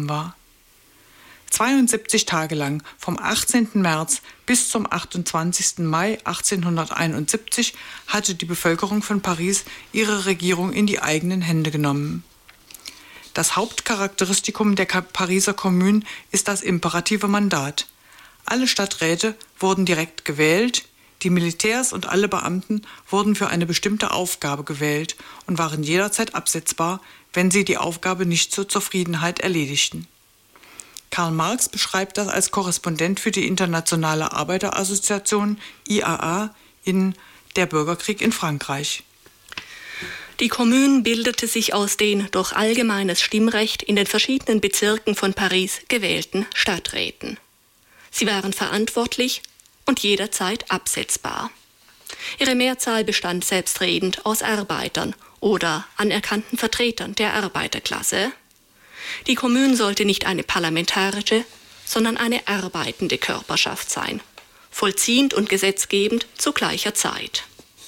war. 72 Tage lang, vom 18. März bis zum 28. Mai 1871, hatte die Bevölkerung von Paris ihre Regierung in die eigenen Hände genommen. Das Hauptcharakteristikum der Pariser Kommune ist das imperative Mandat. Alle Stadträte wurden direkt gewählt, die Militärs und alle Beamten wurden für eine bestimmte Aufgabe gewählt und waren jederzeit absetzbar, wenn sie die Aufgabe nicht zur Zufriedenheit erledigten. Karl Marx beschreibt das als Korrespondent für die Internationale Arbeiterassoziation IAA in Der Bürgerkrieg in Frankreich. Die Kommune bildete sich aus den durch allgemeines Stimmrecht in den verschiedenen Bezirken von Paris gewählten Stadträten. Sie waren verantwortlich und jederzeit absetzbar. Ihre Mehrzahl bestand selbstredend aus Arbeitern oder anerkannten Vertretern der Arbeiterklasse. Die Kommune sollte nicht eine parlamentarische, sondern eine arbeitende Körperschaft sein, vollziehend und gesetzgebend zu gleicher Zeit.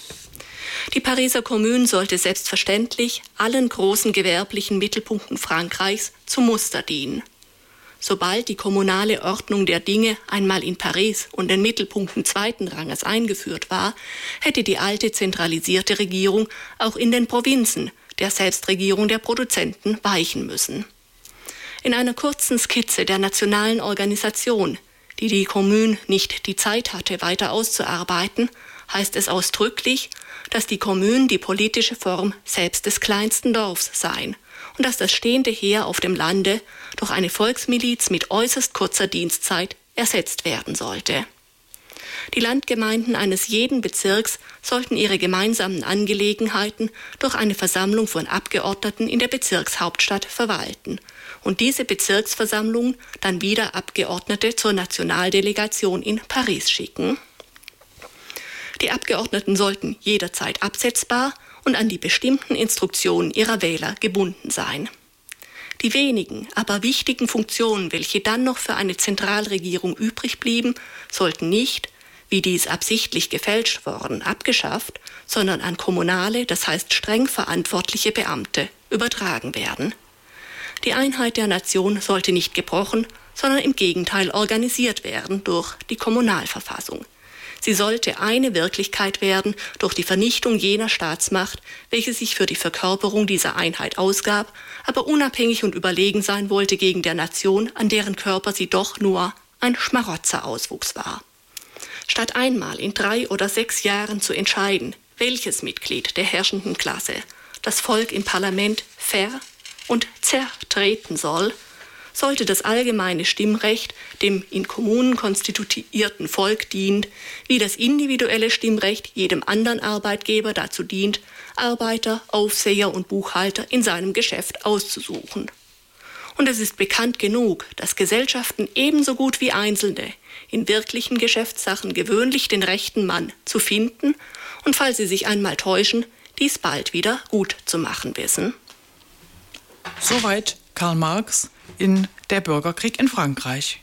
Die Pariser Kommune sollte selbstverständlich allen großen gewerblichen Mittelpunkten Frankreichs zum Muster dienen. Sobald die kommunale Ordnung der Dinge einmal in Paris und den Mittelpunkten zweiten Ranges eingeführt war, hätte die alte zentralisierte Regierung auch in den Provinzen der Selbstregierung der Produzenten weichen müssen. In einer kurzen Skizze der nationalen Organisation, die die Kommune nicht die Zeit hatte, weiter auszuarbeiten, heißt es ausdrücklich, dass die Kommune die politische Form selbst des kleinsten Dorfs seien und dass das stehende Heer auf dem Lande durch eine Volksmiliz mit äußerst kurzer Dienstzeit ersetzt werden sollte. Die Landgemeinden eines jeden Bezirks sollten ihre gemeinsamen Angelegenheiten durch eine Versammlung von Abgeordneten in der Bezirkshauptstadt verwalten und diese Bezirksversammlung dann wieder Abgeordnete zur Nationaldelegation in Paris schicken. Die Abgeordneten sollten jederzeit absetzbar und an die bestimmten Instruktionen ihrer Wähler gebunden sein. Die wenigen, aber wichtigen Funktionen, welche dann noch für eine Zentralregierung übrig blieben, sollten nicht, wie dies absichtlich gefälscht worden, abgeschafft, sondern an kommunale, das heißt streng verantwortliche Beamte übertragen werden. Die Einheit der Nation sollte nicht gebrochen, sondern im Gegenteil organisiert werden durch die Kommunalverfassung. Sie sollte eine Wirklichkeit werden durch die Vernichtung jener Staatsmacht, welche sich für die Verkörperung dieser Einheit ausgab, aber unabhängig und überlegen sein wollte gegen der Nation, an deren Körper sie doch nur ein Schmarotzerauswuchs war. Statt einmal in 3 oder 6 Jahren zu entscheiden, welches Mitglied der herrschenden Klasse das Volk im Parlament und zertreten soll, sollte das allgemeine Stimmrecht dem in Kommunen konstituierten Volk dienen, wie das individuelle Stimmrecht jedem anderen Arbeitgeber dazu dient, Arbeiter, Aufseher und Buchhalter in seinem Geschäft auszusuchen. Und es ist bekannt genug, dass Gesellschaften ebenso gut wie Einzelne in wirklichen Geschäftssachen gewöhnlich den rechten Mann zu finden und, falls sie sich einmal täuschen, dies bald wieder gut zu machen wissen. Soweit Karl Marx in Der Bürgerkrieg in Frankreich.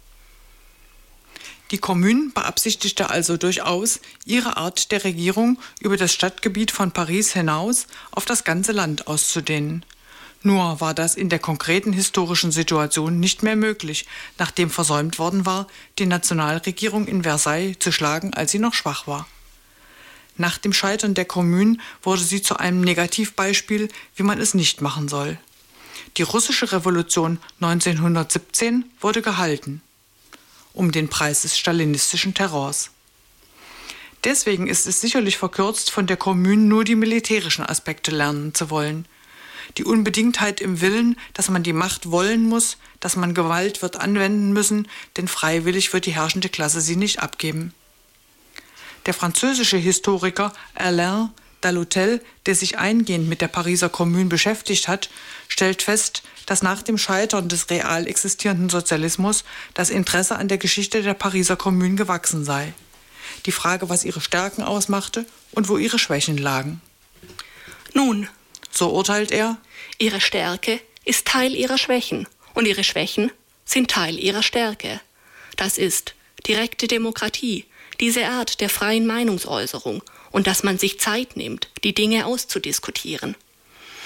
Die Kommune beabsichtigte also durchaus, ihre Art der Regierung über das Stadtgebiet von Paris hinaus auf das ganze Land auszudehnen. Nur war das in der konkreten historischen Situation nicht mehr möglich, nachdem versäumt worden war, die Nationalregierung in Versailles zu schlagen, als sie noch schwach war. Nach dem Scheitern der Kommune wurde sie zu einem Negativbeispiel, wie man es nicht machen soll. Die russische Revolution 1917 wurde gehalten, um den Preis des stalinistischen Terrors. Deswegen ist es sicherlich verkürzt, von der Kommune nur die militärischen Aspekte lernen zu wollen. Die Unbedingtheit im Willen, dass man die Macht wollen muss, dass man Gewalt wird anwenden müssen, denn freiwillig wird die herrschende Klasse sie nicht abgeben. Der französische Historiker Alain Dalhotel, der sich eingehend mit der Pariser Kommune beschäftigt hat, stellt fest, dass nach dem Scheitern des real existierenden Sozialismus das Interesse an der Geschichte der Pariser Kommune gewachsen sei. Die Frage, was ihre Stärken ausmachte und wo ihre Schwächen lagen. Nun, so urteilt er, ihre Stärke ist Teil ihrer Schwächen und ihre Schwächen sind Teil ihrer Stärke. Das ist direkte Demokratie, diese Art der freien Meinungsäußerung und dass man sich Zeit nimmt, die Dinge auszudiskutieren.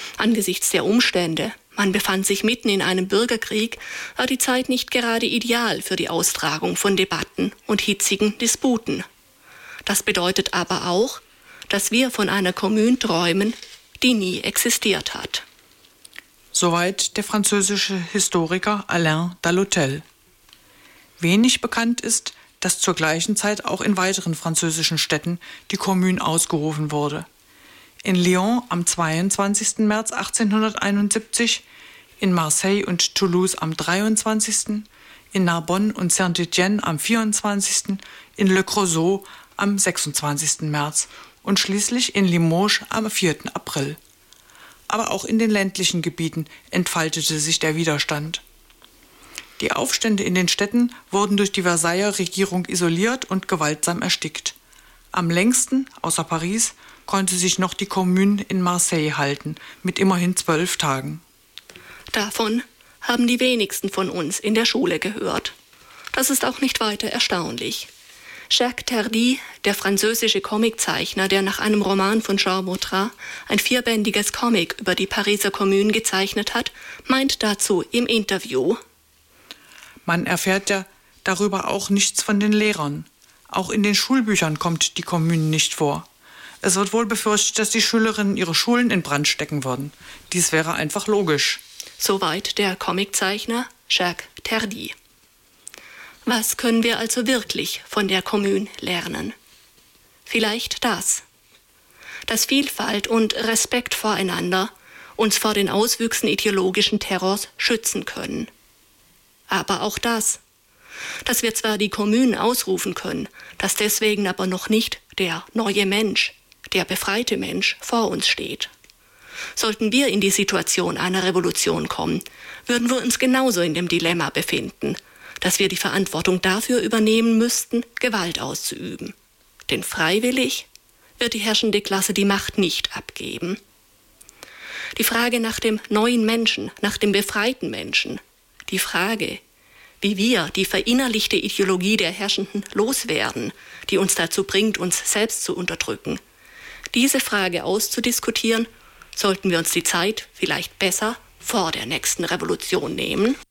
Angesichts der Umstände, man befand sich mitten in einem Bürgerkrieg, war die Zeit nicht gerade ideal für die Austragung von Debatten und hitzigen Disputen. Das bedeutet aber auch, dass wir von einer Kommune träumen, die nie existiert hat. Soweit der französische Historiker Alain Dalhotel. Wenig bekannt ist, dass zur gleichen Zeit auch in weiteren französischen Städten die Commune ausgerufen wurde. In Lyon am 22. März 1871, in Marseille und Toulouse am 23., in Narbonne und Saint-Étienne am 24., in Le Creusot am 26. März und schließlich in Limoges am 4. April. Aber auch in den ländlichen Gebieten entfaltete sich der Widerstand. Die Aufstände in den Städten wurden durch die Versailler Regierung isoliert und gewaltsam erstickt. Am längsten, außer Paris, konnte sich noch die Commune in Marseille halten, mit immerhin 12 Tagen. Davon haben die wenigsten von uns in der Schule gehört. Das ist auch nicht weiter erstaunlich. Jacques Tardy, der französische Comiczeichner, der nach einem Roman von Jean Mautrat ein 4-bändiges Comic über die Pariser Commune gezeichnet hat, meint dazu im Interview: Man erfährt ja darüber auch nichts von den Lehrern. Auch in den Schulbüchern kommt die Commune nicht vor. Es wird wohl befürchtet, dass die Schülerinnen ihre Schulen in Brand stecken würden. Dies wäre einfach logisch. Soweit der Comiczeichner Jacques Tardy. Was können wir also wirklich von der Commune lernen? Vielleicht das: dass Vielfalt und Respekt voreinander uns vor den Auswüchsen ideologischen Terrors schützen können. Aber auch das: dass wir zwar die Commune ausrufen können, dass deswegen aber noch nicht der neue Mensch, der befreite Mensch vor uns steht. Sollten wir in die Situation einer Revolution kommen, würden wir uns genauso in dem Dilemma befinden, dass wir die Verantwortung dafür übernehmen müssten, Gewalt auszuüben. Denn freiwillig wird die herrschende Klasse die Macht nicht abgeben. Die Frage nach dem neuen Menschen, nach dem befreiten Menschen, die Frage, wie wir die verinnerlichte Ideologie der Herrschenden loswerden, die uns dazu bringt, uns selbst zu unterdrücken. Diese Frage auszudiskutieren, sollten wir uns die Zeit vielleicht besser vor der nächsten Revolution nehmen.